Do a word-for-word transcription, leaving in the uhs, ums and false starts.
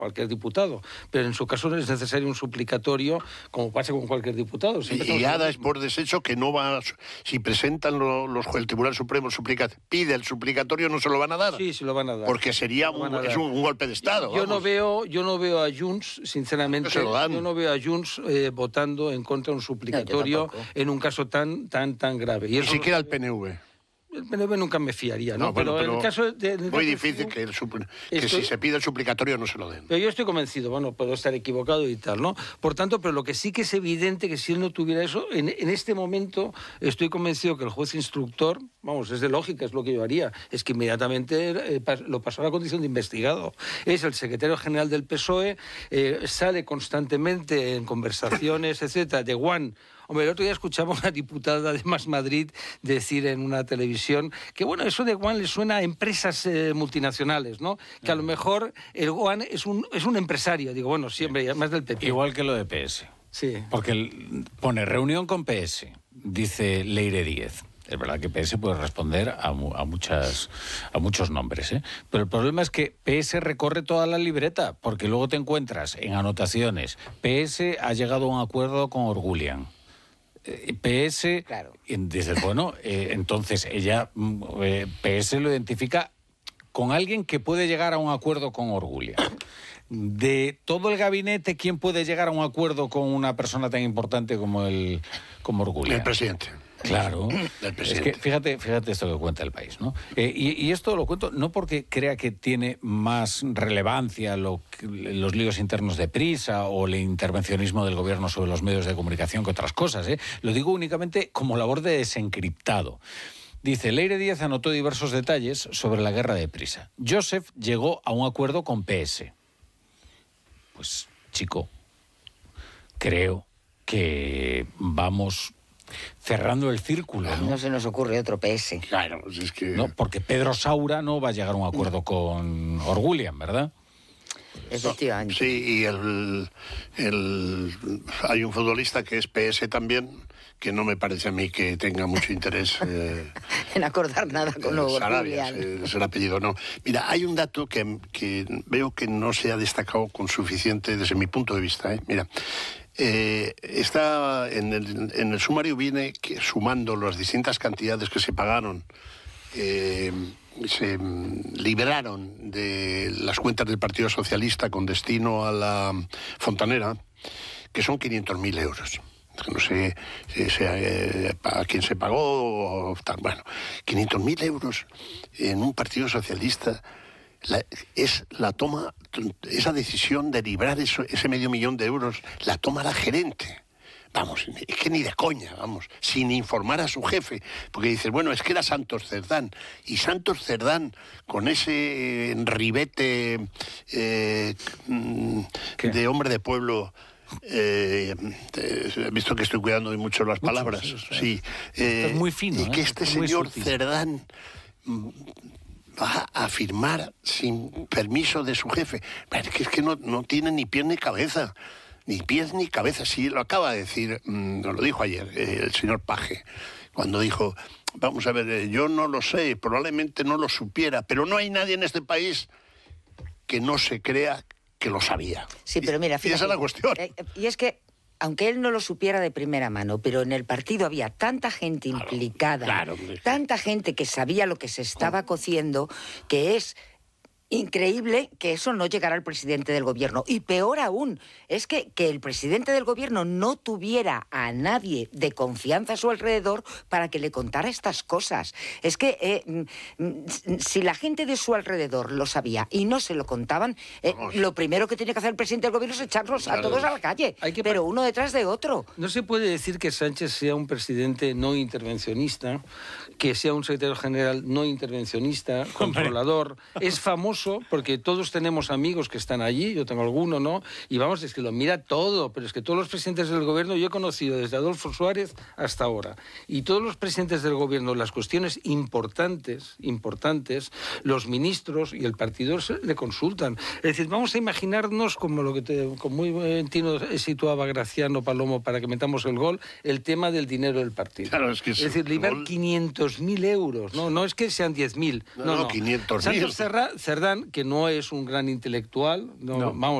cualquier diputado, pero en su caso no es necesario un suplicatorio como pasa con cualquier diputado. Y, y Ada es por deshecho que no va, a, si presentan lo, los, el Tribunal Supremo suplica, pide el suplicatorio, no se lo van a dar. Sí, se lo van a dar. Porque sería un, es un, un golpe de Estado. Yo, yo no veo, yo no veo a Junts, sinceramente, yo no veo a Junts eh, votando en contra de un suplicatorio no, en un caso tan, tan, tan grave. Y Ni eso, siquiera el P N V. El P N V nunca me fiaría, ¿no? no bueno, pero, pero en el caso de, en el muy caso difícil de, que, el, que estoy, si se pide el suplicatorio no se lo den. Pero yo estoy convencido, bueno, puedo estar equivocado y tal, ¿no? Por tanto, pero lo que sí que es evidente que si él no tuviera eso, en, en este momento estoy convencido que el juez instructor, vamos, es de lógica, es lo que yo haría, es que inmediatamente eh, lo pasó a la condición de investigado. Es el secretario general del P S O E, eh, sale constantemente en conversaciones, etcétera, de Juan. Hombre, el otro día escuchaba a una diputada de Más Madrid decir en una televisión que, bueno, eso de Juan le suena a empresas eh, multinacionales, ¿no? Que a lo mejor el Juan es un, es un empresario. Digo, bueno, siempre, sí, más del P P. Igual que lo de P S. Sí. Porque el, pone reunión con P S, dice Leire Díez. Es verdad que P S puede responder a, a, muchas, a muchos nombres, ¿eh? Pero el problema es que P S recorre toda la libreta, porque luego te encuentras en anotaciones. P S ha llegado a un acuerdo con Orgulian. P S, claro. Dice, bueno, eh, entonces ella, eh, P S lo identifica con alguien que puede llegar a un acuerdo con Orgulian. De todo el gabinete, ¿quién puede llegar a un acuerdo con una persona tan importante como el como Orgulian? El presidente. Claro, es que fíjate, fíjate esto que cuenta el País, ¿no? Eh, y, y esto lo cuento no porque crea que tiene más relevancia lo, los líos internos de Prisa o el intervencionismo del gobierno sobre los medios de comunicación que otras cosas, ¿eh? Lo digo únicamente como labor de desencriptado. Dice, Leire Díez anotó diversos detalles sobre la guerra de Prisa. Joseph llegó a un acuerdo con P S. Pues, chico, creo que vamos cerrando el círculo, ¿no? No se nos ocurre otro P S. Claro, pues es que... No, porque Pedro Saura no va a llegar a un acuerdo con Orgulian, ¿verdad? Efectivamente. Sí, y el, el, hay un futbolista que es P S también, que no me parece a mí que tenga mucho interés... Eh, en acordar nada con eh, los Sarabia, es, es el apellido, no. Mira, hay un dato que, que veo que no se ha destacado con suficiente desde mi punto de vista, ¿eh? Mira... Eh, está en el, en el sumario viene que sumando las distintas cantidades que se pagaron, eh, se liberaron de las cuentas del Partido Socialista con destino a la Fontanera, que son quinientos mil euros. No sé si, si, eh, a quién se pagó o tal. Bueno, quinientos mil euros en un Partido Socialista. La, es la toma, esa decisión de librar eso, ese medio millón de euros, la toma la gerente. Vamos, es que ni de coña, vamos, sin informar a su jefe. Porque dices, bueno, es que era Santos Cerdán. Y Santos Cerdán, con ese ribete eh, de hombre de pueblo... Eh, he visto que estoy cuidando mucho las palabras. Mucho, sí, sí. Eh, es muy fino. Y que ¿eh? este es señor Cerdán... va a firmar sin permiso de su jefe. Pero es que, es que no, no tiene ni pies ni cabeza. Ni pies ni cabeza. Sí, lo acaba de decir, mmm, lo dijo ayer eh, el señor Paje, cuando dijo, vamos a ver, eh, yo no lo sé, probablemente no lo supiera, pero no hay nadie en este país que no se crea que lo sabía. Sí, pero mira, fíjate, y esa es la cuestión. Eh, y es que aunque él no lo supiera de primera mano, pero en el partido había tanta gente claro, implicada, claro, tanta gente que sabía lo que se estaba cociendo, que es increíble que eso no llegara al presidente del gobierno. Y peor aún, es que, que el presidente del gobierno no tuviera a nadie de confianza a su alrededor para que le contara estas cosas. Es que eh, si la gente de su alrededor lo sabía y no se lo contaban, eh, lo primero que tiene que hacer el presidente del gobierno es echarlos claro. a todos a la calle, Hay que pero uno detrás de otro. No se puede decir que Sánchez sea un presidente no intervencionista, que sea un secretario general no intervencionista, controlador. Es famoso porque todos tenemos amigos que están allí, yo tengo alguno, ¿no? Y vamos, es que lo mira todo, pero es que todos los presidentes del gobierno, yo he conocido desde Adolfo Suárez hasta ahora, y todos los presidentes del gobierno, las cuestiones importantes, importantes, los ministros y el partido le consultan. Es decir, vamos a imaginarnos, como lo que te, con muy buen tino situaba Graciano Palomo para que metamos el gol, el tema del dinero del partido. Claro, es que es, es decir, liberar quinientos mil euros, ¿no? No es que sean diez mil, no, no, no, no. quinientos mil. Santos Cerdán Jordán, que no es un gran intelectual, no, No. vamos,